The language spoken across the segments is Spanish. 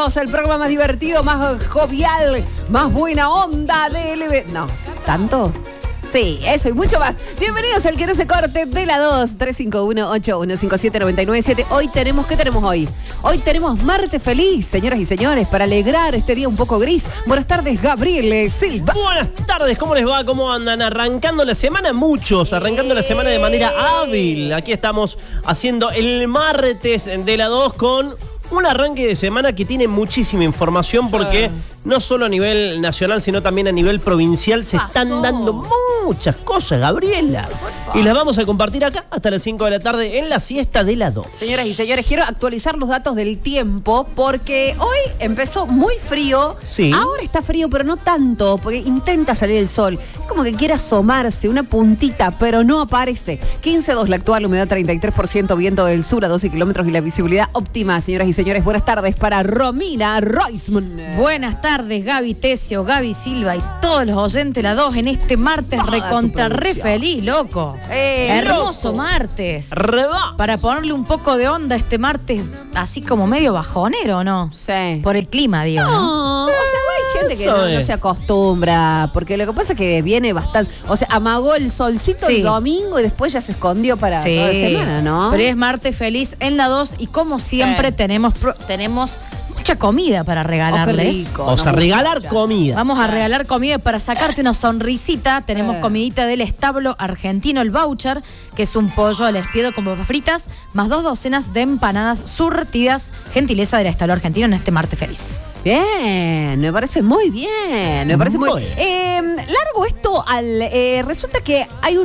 Bienvenidos al programa más divertido, más jovial, más buena onda de LB. No, ¿tanto? Sí, eso y mucho más. Bienvenidos al que no se corte de la 2, 351-8157-997. Hoy tenemos, ¿qué tenemos hoy? Hoy tenemos martes feliz, señoras y señores, para alegrar este día un poco gris. Buenas tardes, Gabriel Silva. Buenas tardes, ¿cómo les va? ¿Cómo andan? Arrancando la semana, muchos, arrancando la semana de manera hábil. Aquí estamos haciendo el martes de la 2 con un arranque de semana que tiene muchísima información porque no solo a nivel nacional, sino también a nivel provincial se están dando muchas cosas, Gabriela. Y las vamos a compartir acá hasta las 5 de la tarde en la siesta de la 2. Señoras y señores, quiero actualizar los datos del tiempo porque hoy empezó muy frío. Sí. Ahora está frío, pero no tanto, porque intenta salir el sol. Es como que quiere asomarse, una puntita, pero no aparece. 15.2 la actual, humedad 33%, viento del sur a 12 kilómetros y la visibilidad óptima. Señoras y señores, buenas tardes para Romina Roisman. Buenas tardes, Gaby Tesio, Gaby Silva y todos los oyentes de la 2 en este martes recontra re feliz, loco. Hermoso loco. Martes. Reba. Para ponerle un poco de onda este martes, así como medio bajonero, ¿no? Sí. Por el clima, digo, ¿no? No, o sea, hay gente que eso no es. se acostumbra, porque lo que pasa es que viene bastante, o sea, amagó el solcito Sí. el domingo y después ya se escondió para Sí. toda la semana, ¿no? Pero es martes feliz en la 2 y como siempre tenemos mucha comida para regalarles. Vamos a regalar comida. Vamos a regalar comida para sacarte una sonrisita. Tenemos comidita del establo argentino, el voucher, que es un pollo al espiedo con papas fritas, más 2 docenas de empanadas surtidas, gentileza del establo argentino en este martes feliz. Bien, me parece muy bien, me parece muy Muy bien. Largo esto resulta que hay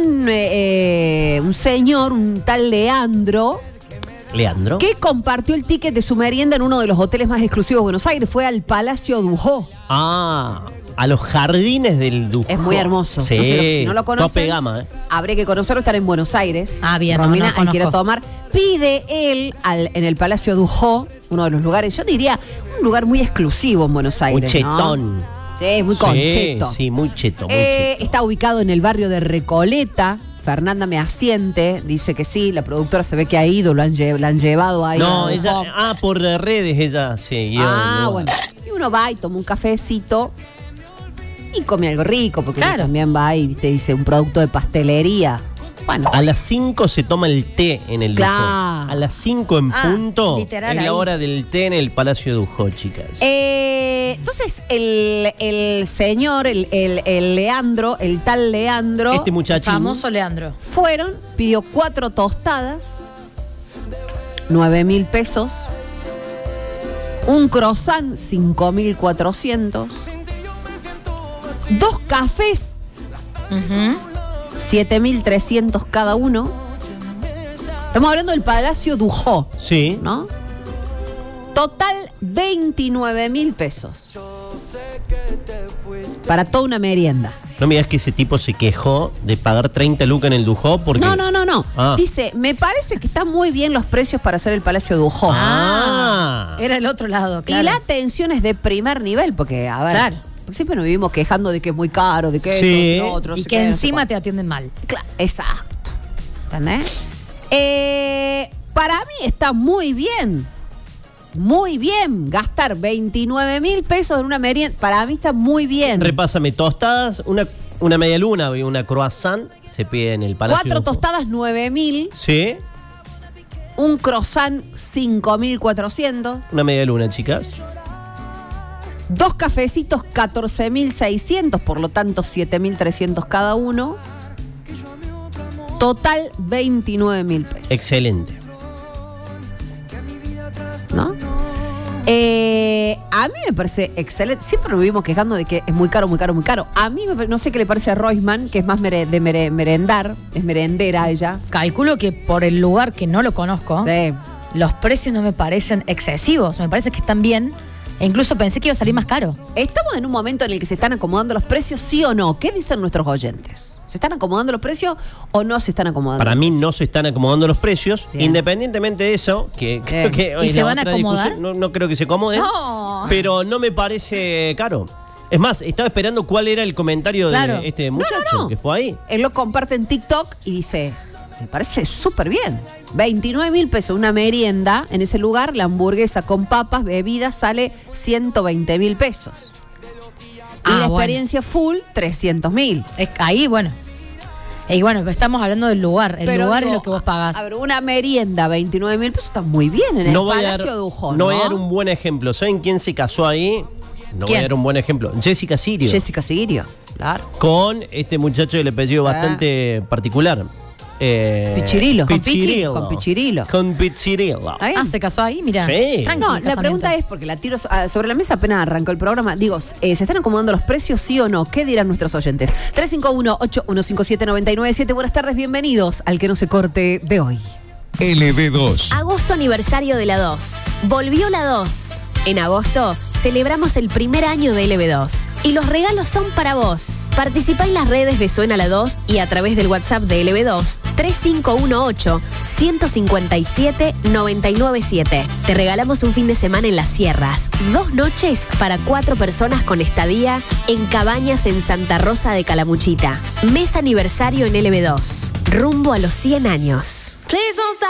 un señor, un tal Leandro, que compartió el ticket de su merienda en uno de los hoteles más exclusivos de Buenos Aires. Fue al Palacio Dujó. Ah, a los jardines del Dujo. Es muy hermoso. Sí, No sé, si no lo conocen, tope gama, habría que conocerlo, estar en Buenos Aires. Ah, bien, Romina, no conozco. quiero tomar. Pide él en el Palacio Dujó, uno de los lugares, yo diría, un lugar muy exclusivo en Buenos Aires. Muy chetón. ¿No? Sí, muy concheto. Sí, muy cheto, muy cheto. Está ubicado en el barrio de Recoleta. Fernanda me asiente, dice que sí, la productora se ve que ha ido, la han llevado ahí. No, a ella, Dujó. por redes ella siguió. Bueno. Y uno va y toma un cafecito y come algo rico, porque Claro. uno también va y te dice un producto de pastelería. Bueno, A las 5 se toma el té en el Claro. Dujó. A las 5 en punto literal es la ahí. hora del té en el Palacio Dujó, chicas. entonces el señor, el Leandro, el tal Leandro, Este muchachín. Famoso Leandro. pidió 4 tostadas, 9.000 pesos, un croissant, 5.400, 2 cafés, 7.300 cada uno. Estamos hablando del Palacio Dujó, Sí. ¿no? Total 29.000 pesos. Para toda una merienda. No me digas que ese tipo se quejó de pagar 30 lucas en el Dujó porque... No. Ah. Dice, me parece que están muy bien los precios para hacer el Palacio Dujó. Ah. Era el otro lado, claro. Y la atención es de primer nivel, porque, a ver, Claro. porque siempre nos vivimos quejando de que es muy caro, de que Sí. esto, lo otro, no Y sé que qué, no sé encima cuánto. te atienden mal. Exacto. ¿Entendés? Para mí está muy bien. Muy bien. Gastar 29.000 pesos en una merienda, para mí está muy bien. Repásame, tostadas, una media luna y una croissant se pide en el Palacio 4 Dujó. tostadas, 9.000. Sí, Un croissant, 5.400. una media luna, chicas. 2 cafecitos, 14.600, por lo tanto 7.300 cada uno. Total 29.000 pesos, Excelente. ¿no? A mí me parece excelente. Siempre nos vivimos quejando de que es muy caro, muy caro, muy caro. A mí no sé qué le parece a Roisman, que es más de merendar, es merendera ella. Calculo que por el lugar que no lo conozco, Sí. los precios no me parecen excesivos. Me parece que están bien. E incluso pensé que iba a salir más caro. ¿Estamos en un momento en el que se están acomodando los precios, sí o no? ¿Qué dicen nuestros oyentes? ¿Se están acomodando los precios o no se están acomodando? Para los mí precios? no se están acomodando los precios, Bien. independientemente de eso, que creo que ¿Y es se la van a otra acomodar? discusión. No creo que se acomoden, No. pero no me parece caro. Es más, estaba esperando cuál era el comentario Claro. de este muchacho No. que fue ahí. Él lo comparte en TikTok y dice, Me parece súper bien. 29.000 pesos, una merienda en ese lugar, la hamburguesa con papas, bebidas, sale 120.000 pesos. Y la experiencia full, 300.000. Ahí, bueno. Y bueno, estamos hablando del lugar. El lugar es lo que vos pagás. A ver, una merienda, 29.000 pesos, está muy bien en el Palacio de Dujón. No voy a dar un buen ejemplo. ¿Saben quién se casó ahí? No voy a dar un buen ejemplo. Jessica Sirio. Jessica Sirio, claro. Con este muchacho del apellido bastante particular. Pichirilo. Con Pichirilo. Con Pichirilo. ¿Se casó ahí? Mira. Sí. No, la pregunta es, porque la tiro sobre la mesa apenas arrancó el programa. Digo, ¿se están acomodando los precios, sí o no? ¿Qué dirán nuestros oyentes? 351-8157-997. Buenas tardes, bienvenidos al Que No Se Corte de hoy. LB2. Agosto aniversario de la 2. Volvió la 2. En agosto celebramos el primer año de LB2 y los regalos son para vos. Participa en las redes de Suena la 2 y a través del WhatsApp de LB2 3518-157-997. Te regalamos un fin de semana en las sierras, 2 noches para 4 personas con estadía en cabañas en Santa Rosa de Calamuchita. Mes aniversario en LB2, rumbo a los 100 años.